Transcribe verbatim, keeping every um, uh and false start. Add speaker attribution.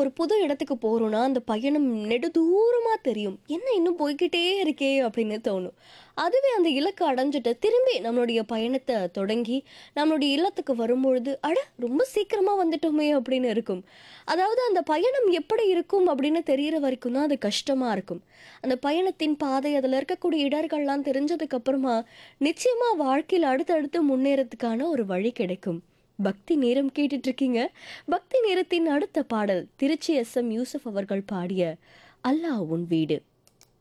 Speaker 1: ஒரு புது இடத்துக்கு போறோம்னா, அந்த பயணம் நெடுதூரமா தெரியும். "என்ன இன்னும் போய்க்கிட்டே இருக்கே!" அப்படின்னு தோணும். அதுவே அந்த இலக்க அடைஞ்சுட்டு, திரும்பி நம்மளுடைய பயணத்த தொடங்கி, நம்மளுடைய இல்லத்துக்கு வரும்பொழுது, "அட! ரொம்ப சீக்கிரமா வந்துட்டோமே!" அப்படின்னு இருக்கும். அதாவது அந்த பயணம் எப்படி இருக்கும் அப்படின்னு தெரியற வரைக்கும் தான் அது கஷ்டமா இருக்கும். அந்த பயணத்தின் பாதை, அதில இருக்கக்கூடிய இடர்கள்லாம் தெரிஞ்சதுக்கு அப்புறமா, நிச்சயமா வாழ்க்கையில அடுத்தடுத்து முன்னேறதுக்கான ஒரு வழி கிடைக்கும். பக்தி நேரம் கேட்டுட்டு இருக்கீங்க. பக்தி நேரத்தின் அடுத்த பாடல் திருச்சி எஸ் எம் யூசுப் அவர்கள் பாடிய அல்லாஹ் உன் வீடு.